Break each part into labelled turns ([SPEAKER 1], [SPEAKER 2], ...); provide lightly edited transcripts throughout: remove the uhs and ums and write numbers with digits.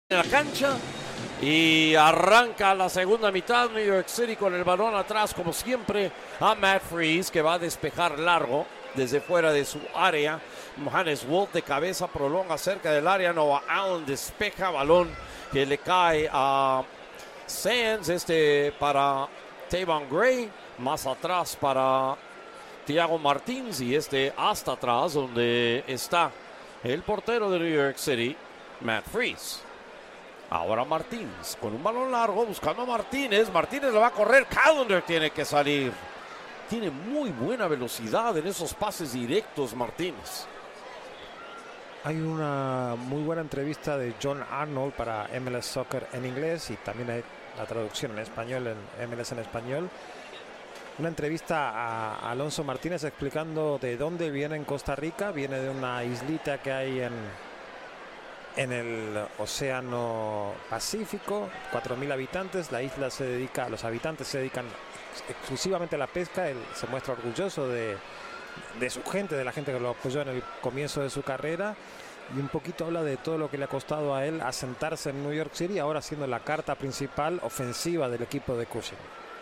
[SPEAKER 1] en la cancha y arranca la segunda mitad. New York City con el balón atrás como siempre a Matt Freese, que va a despejar largo desde fuera de su área. Hannes Wolf de cabeza prolonga cerca del área. Noah Allen despeja, balón que le cae a Sands, para Tavon Gray, más atrás para Thiago Martins y hasta atrás donde está el portero de New York City, Matt Freese. Ahora Martins con un balón largo buscando a Martínez. Martínez lo va a correr. Callender tiene que salir. Tiene muy buena velocidad en esos pases directos Martínez.
[SPEAKER 2] Hay una muy buena entrevista de John Arnold para MLS Soccer en inglés y también hay la traducción en español en MLS en español. Una entrevista a Alonso Martínez explicando de dónde viene en Costa Rica. Viene de una islita que hay en el Océano Pacífico, 4.000 habitantes. La isla los habitantes se dedican exclusivamente a la pesca. Él se muestra orgulloso de su gente, de la gente que lo apoyó en el comienzo de su carrera, y un poquito habla de todo lo que le ha costado a él asentarse en New York City, ahora siendo la carta principal ofensiva del equipo de Cushing.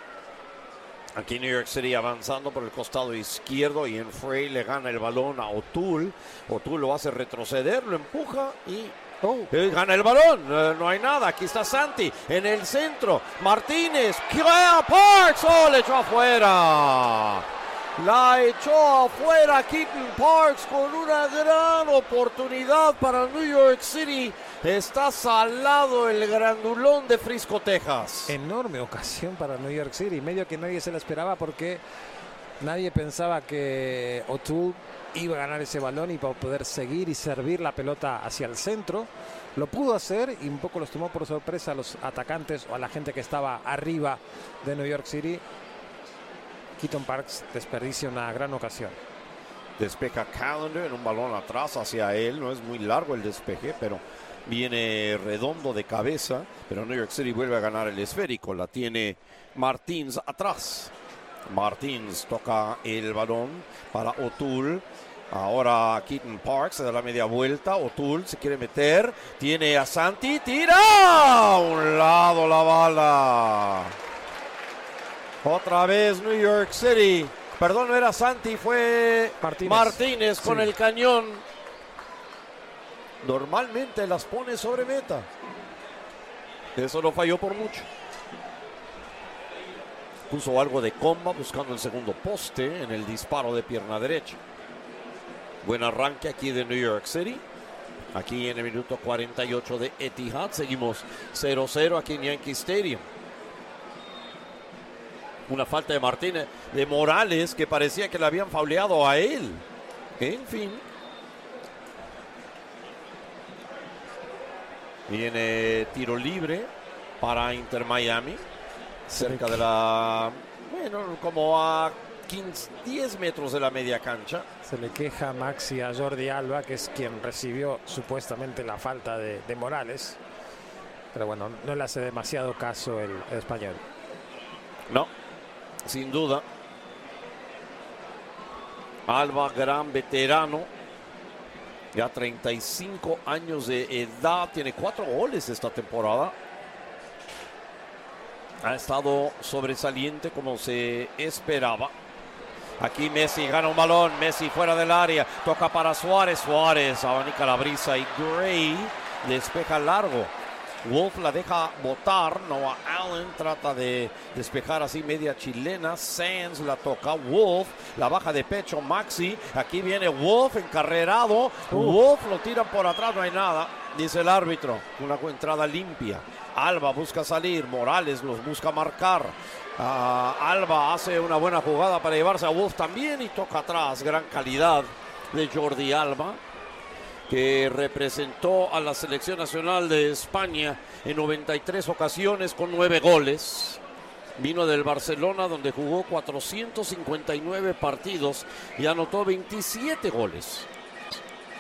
[SPEAKER 1] Aquí New York City avanzando por el costado izquierdo, y en Frey le gana el balón a O'Toole. O'Toole lo hace retroceder, lo empuja y gana el balón. No hay nada. Aquí está Santi en el centro. Martínez, Parks, le echó afuera. La echó afuera Keaton Parks con una gran oportunidad para New York City. Está salado el grandulón de Frisco, Texas.
[SPEAKER 2] Enorme ocasión para New York City. Medio que nadie se la esperaba porque nadie pensaba que O'Toole iba a ganar ese balón y para poder seguir y servir la pelota hacia el centro. Lo pudo hacer y un poco los tomó por sorpresa a los atacantes o a la gente que estaba arriba de New York City. Keaton Parks desperdicia una gran ocasión.
[SPEAKER 1] Despeja Callender en un balón atrás hacia él. No es muy largo el despeje, pero viene redondo de cabeza. Pero New York City vuelve a ganar el esférico. La tiene Martins atrás. Martins toca el balón para O'Toole. Ahora Keaton Parks se da la media vuelta. O'Toole se quiere meter. Tiene a Santi. ¡Tira! A un lado la bala. Otra vez New York City. Perdón, no era Santi, fue Martínez con el cañón. Normalmente las pone sobre meta. Eso no falló por mucho. Puso algo de comba buscando el segundo poste en el disparo de pierna derecha. Buen arranque aquí de New York City. Aquí en el minuto 48 de Etihad. Seguimos 0-0 aquí en Yankee Stadium. Una falta de Martínez, de Morales, que parecía que le habían fauleado a él. En fin. Viene tiro libre para Inter Miami. Cerca de como a 10 metros de la media cancha.
[SPEAKER 2] Se le queja Maxi a Jordi Alba, que es quien recibió supuestamente la falta de Morales. Pero bueno, no le hace demasiado caso el español.
[SPEAKER 1] No. Sin duda. Alba, gran veterano. Ya 35 años de edad. Tiene 4 goles esta temporada. Ha estado sobresaliente como se esperaba. Aquí Messi gana un balón. Messi fuera del área. Toca para Suárez. Suárez abanica la brisa y Gray despeja largo. Wolf la deja botar. Noah Allen trata de despejar así media chilena. Sands la toca. Wolf la baja de pecho. Maxi. Aquí viene Wolf encarrerado. Wolf lo tiran por atrás. No hay nada, dice el árbitro. Una entrada limpia. Alba busca salir. Morales los busca marcar. Alba hace una buena jugada para llevarse a Wolf también y toca atrás. Gran calidad de Jordi Alba, que representó a la selección nacional de España en 93 ocasiones con 9 goles. Vino del Barcelona, donde jugó 459 partidos y anotó 27 goles.